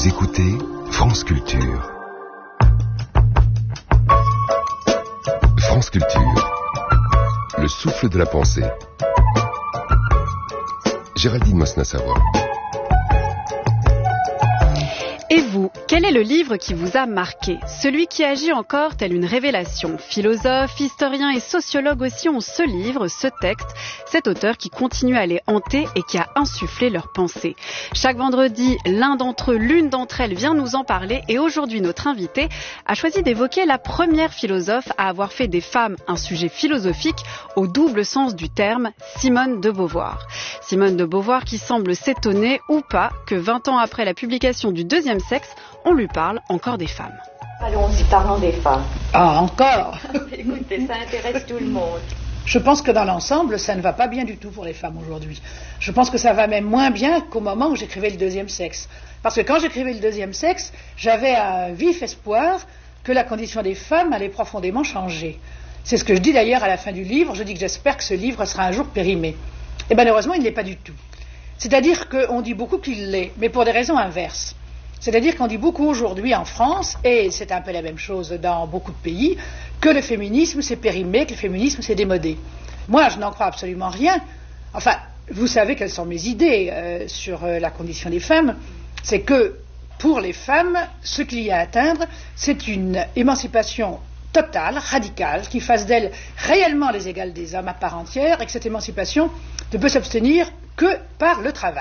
Vous écoutez France Culture. France Culture, le souffle de la pensée. Géraldine Mosna-Savoie. Et vous, quel est le livre qui vous a marqué? Celui qui agit encore tel une révélation. Philosophes, historiens et sociologues aussi ont ce livre, ce texte, cet auteur qui continue à les hanter et qui a insufflé leurs pensées. Chaque vendredi, l'un d'entre eux, l'une d'entre elles vient nous en parler et aujourd'hui notre invité a choisi d'évoquer la première philosophe à avoir fait des femmes un sujet philosophique au double sens du terme, Simone de Beauvoir. Simone de Beauvoir qui semble s'étonner ou pas que 20 ans après la publication du Deuxième Sexe, on lui parle encore des femmes. Allons-y, parlons des femmes. Ah, encore? Écoutez, ça intéresse tout le monde. Je pense que dans l'ensemble, ça ne va pas bien du tout pour les femmes aujourd'hui. Je pense que ça va même moins bien qu'au moment où j'écrivais le Deuxième Sexe. Parce que quand j'écrivais le Deuxième Sexe, j'avais un vif espoir que la condition des femmes allait profondément changer. C'est ce que je dis d'ailleurs à la fin du livre. Je dis que j'espère que ce livre sera un jour périmé. Et malheureusement, il ne l'est pas du tout. C'est-à-dire qu'on dit beaucoup qu'il l'est, mais pour des raisons inverses. C'est-à-dire qu'on dit beaucoup aujourd'hui en France, et c'est un peu la même chose dans beaucoup de pays, que le féminisme s'est périmé, que le féminisme s'est démodé. Moi, je n'en crois absolument rien. Enfin, vous savez quelles sont mes idées sur la condition des femmes. C'est que, pour les femmes, ce qu'il y a à atteindre, c'est une émancipation totale, radicale, qui fasse d'elles réellement les égales des hommes à part entière, et que cette émancipation ne peut s'obtenir que par le travail.